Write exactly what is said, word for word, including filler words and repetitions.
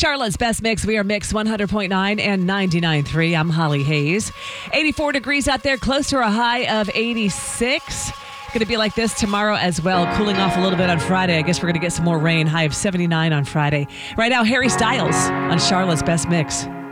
Charlotte's Best Mix. We are Mix one hundred point nine and ninety-nine point three. I'm Holly Hayes. eighty-four degrees out there, close to a high of eighty-six. Going to be like this tomorrow as well. Cooling off a little bit on Friday. I guess we're going to get some more rain. High of seventy-nine on Friday. Right now, Harry Styles on Charlotte's Best Mix.